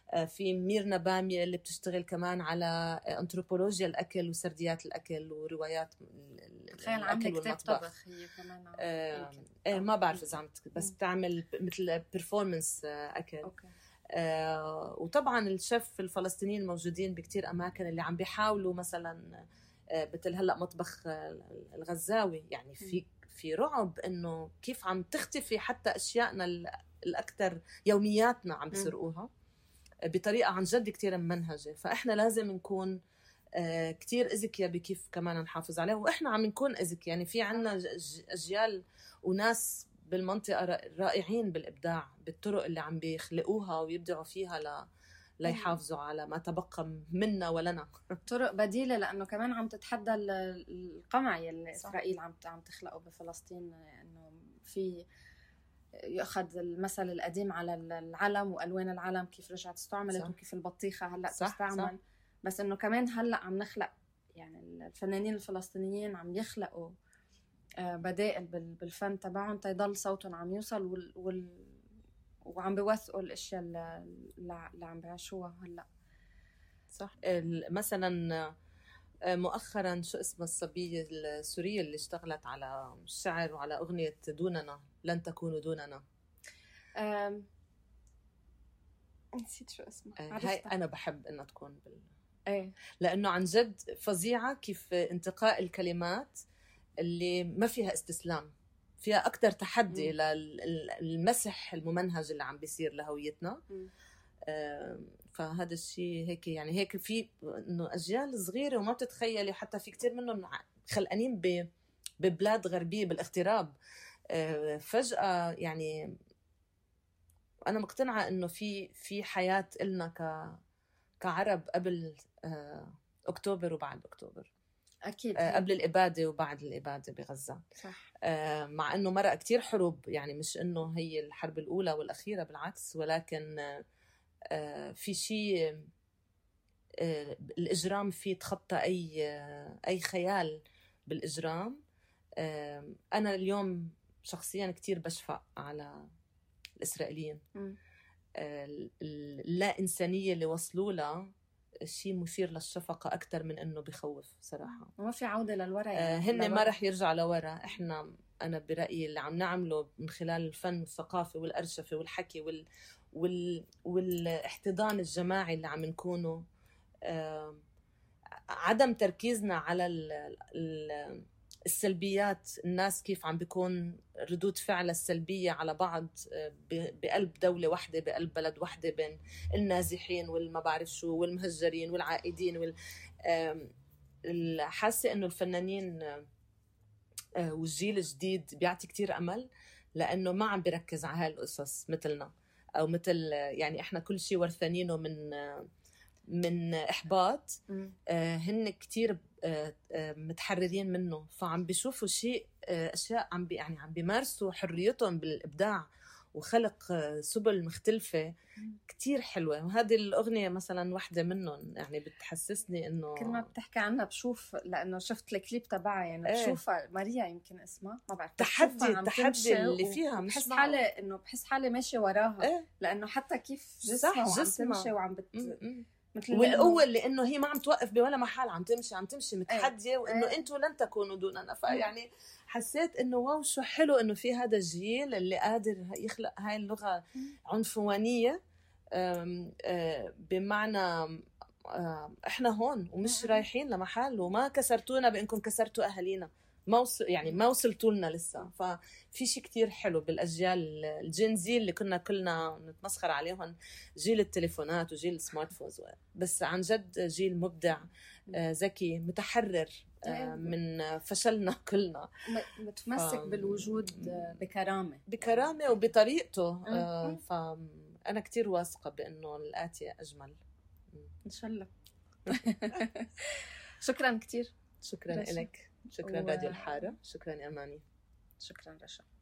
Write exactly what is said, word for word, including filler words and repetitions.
في ميرنا بامية اللي بتشتغل كمان على أنثروبولوجيا الأكل وسرديات الأكل وروايات الأكل والمطبخ. هي كمان آه آه ما بعرف إذا عم بس بتعمل مثل performance أكل. أوكي. آه وطبعا الشيف الفلسطينيين الموجودين بكتير أماكن اللي عم بيحاولوا مثلا آه مثل هلأ مطبخ الغزاوي، يعني في في رعب إنه كيف عم تختفي حتى أشيائنا الأكثر يومياتنا عم بسرقوها بطريقة عن جد كتير ممنهجة. فإحنا لازم نكون آه كتير أذكياء بكيف كمان نحافظ عليه، وإحنا عم نكون أذكياء. يعني في عنا أجيال وناس بالمنطقة رائعين بالإبداع بالطرق اللي عم بيخلقوها ويبدعوا فيها ل... ليحافظوا على ما تبقى منا ولنا. طرق بديلة، لأنه كمان عم تتحدى القمع اللي إسرائيل عم عم تخلقه بفلسطين، إنه في يأخذ المثل القديم على العلم وألوان العلم كيف رجعت استعملت، صح. وكيف البطيخة هلأ صح تستعمل صح. بس إنه كمان هلأ عم نخلق، يعني الفنانين الفلسطينيين عم يخلقوا بدائل بالفن تبعهم تيضل صوتهم عم يوصل وال... وال... وعم بيوثقوا الأشياء اللي, اللي عم بيعيشوها هلأ. صح. مثلا مؤخرا شو اسمها الصبية السورية اللي اشتغلت على الشعر وعلى أغنية دوننا لن تكونوا دوننا، أم... نسيت شو اسمها. هاي أنا بحب إنها تكون بال... ايه، لأنه عن جد فظيعة كيف انتقاء الكلمات اللي ما فيها استسلام، فيها أكتر تحدي للمسح الممنهج اللي عم بيصير لهويتنا. آه فهذا الشيء هيك، يعني هيك في إنه أجيال صغيرة وما بتتخيلي، حتى في كتير منهم خلقانين ببلاد غربية بالاغتراب. آه فجأة يعني أنا مقتنعة إنه في في حياة إلنا ك كعرب قبل آه أكتوبر وبعد أكتوبر. أكيد. آه قبل الإبادة وبعد الإبادة بغزة. صح. آه مع إنه مرق كتير حروب، يعني مش إنه هي الحرب الأولى والأخيرة، بالعكس، ولكن آه في شيء آه الإجرام فيه تخطى أي آه أي خيال بالإجرام. آه أنا اليوم شخصيا كتير بشفق على الإسرائيليين. آه اللا إنسانية اللي وصلوا لها شيء مثير للشفقة أكتر من إنه بيخوف صراحة. وما في عودة للورا، يعني آه هن ما رح يرجع لورا. إحنا أنا برأيي اللي عم نعمله من خلال الفن والثقافة والأرشفة والحكي وال وال والاحتضان الجماعي اللي عم نكونه، آه عدم تركيزنا على ال ال السلبيات، الناس كيف عم بيكون ردود فعل السلبية على بعض بقلب دولة واحدة، بقلب بلد واحدة، بين النازحين والما بعرف شو والمهجرين والعائدين وال... حاسة إنه الفنانين والجيل الجديد بيعطي كتير أمل، لأنه ما عم بيركز على هالقصص مثلنا، أو مثل يعني إحنا كل شيء ورثانينه من من إحباط. آه هن كتير آه آه متحررين منه، فعم بيشوفوا شيء آه أشياء عم بي يعني عم بيمارسوا حريتهم بالإبداع وخلق آه سبل مختلفة كتير حلوة. وهذه الأغنية مثلا واحدة منهم، يعني بتحسسني إنه كل ما بتحكي عنها بشوف، لأنه شفت الكليب تبعها، يعني ايه. بشوفها ماريا يمكن اسمها، ما بعرف، تحدي التحدي اللي فيها، مش بحس حالي إنه بحس حالي ماشية وراها. ايه. لأنه حتى كيف جسمها وعم تمشي وعم بت م- والقوة اللي إنه هي ما عم توقف بولا محل، عم تمشي عم تمشي متحدية. ايه. وإنه ايه. أنتوا لن تكونوا دوننا. فيعني حسيت إنه واو شو حلو إنه في هذا الجيل اللي قادر يخلق هاي اللغة عنفوانية، بمعنى إحنا هون ومش رايحين لمحل، وما كسرتونا بإنكم كسرتوا أهالينا، ما وصل يعني ما وصلتوا لنا لسه. ففي شيء كتير حلو بالأجيال الجينزي اللي كنا كلنا نتمسخر عليهم، جيل التليفونات وجيل السمارت فونز، بس عن جد جيل مبدع ذكي متحرر من فشلنا كلنا، متمسك ف... بالوجود بكرامة بكرامة وبطريقته. فأنا كتير واثقة بأنه الآتي أجمل إن شاء الله. شكرا كتير. شكرا لك. شكرا و... راديو الحارة. شكرا أماني. شكرا رشا.